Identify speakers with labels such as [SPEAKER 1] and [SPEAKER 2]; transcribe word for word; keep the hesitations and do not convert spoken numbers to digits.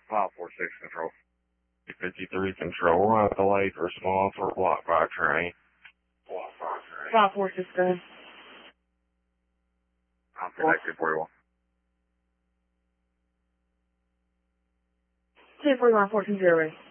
[SPEAKER 1] five four six control.
[SPEAKER 2] fifty-three control, right delayed response for block by train.
[SPEAKER 1] Block five train.
[SPEAKER 3] five four six, go ahead.
[SPEAKER 1] I'm connected for you.
[SPEAKER 3] ten forty-one, fourteen zero.